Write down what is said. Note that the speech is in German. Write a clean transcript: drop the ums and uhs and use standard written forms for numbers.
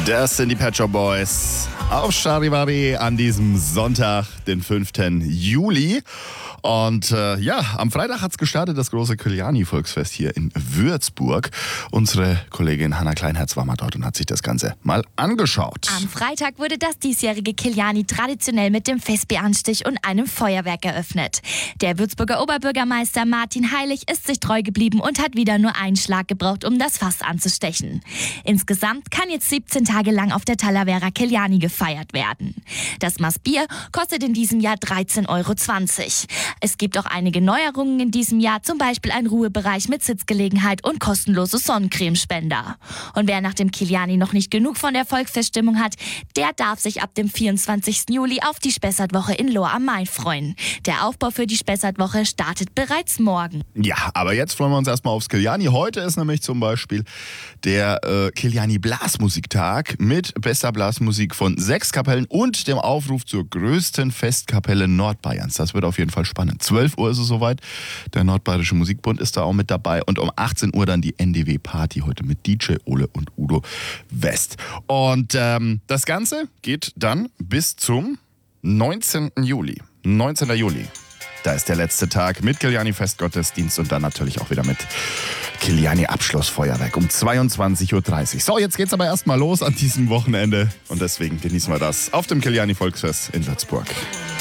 Das sind die Pet Shop Boys auf Charivari an diesem Sonntag, den 5. Juli. Und am Freitag hat es gestartet, das große Kyljani-Volksfest hier in Würzburg. Unsere Kollegin Hanna Kleinherz war mal dort und hat sich das Ganze mal angeschaut. Am Freitag wurde das diesjährige Kyljani traditionell mit dem Festbieranstich und einem Feuerwerk eröffnet. Der Würzburger Oberbürgermeister Martin Heilig ist sich treu geblieben und hat wieder nur einen Schlag gebraucht, um das Fass anzustechen. Insgesamt kann jetzt 17 Tage lang auf der Talavera Kyljani gefeiert werden. Das Maß Bier kostet in diesem Jahr 13,20 €. Es gibt auch einige Neuerungen in diesem Jahr, zum Beispiel ein Ruhebereich mit Sitzgelegenheit und kostenlose Sonnencremespender. Und wer nach dem Kyljani noch nicht genug von der Volksfeststimmung hat, der darf sich ab dem 24. Juli auf die Spessartwoche in Lohr am Main freuen. Der Aufbau für die Spessartwoche startet bereits morgen. Ja, aber jetzt freuen wir uns erstmal aufs Kyljani. Heute ist nämlich zum Beispiel der Kyljani Blasmusiktag mit bester Blasmusik von 6 Kapellen und dem Aufruf zur größten Festkapelle Nordbayerns. Das wird auf jeden Fall spannend. 12 Uhr ist es soweit. Der Nordbayerische Musikbund ist da auch mit dabei. Und um 18 Uhr dann die NDW-Party heute mit DJ Ole und Udo West. Und das Ganze geht dann bis zum 19. Juli. 19. Juli. Da ist der letzte Tag mit Kyljani-Festgottesdienst und dann natürlich auch wieder mit Kyljani-Abschlussfeuerwerk um 22:30 Uhr. So, jetzt geht's aber erstmal los an diesem Wochenende und deswegen genießen wir das auf dem Kyljani-Volksfest in Würzburg.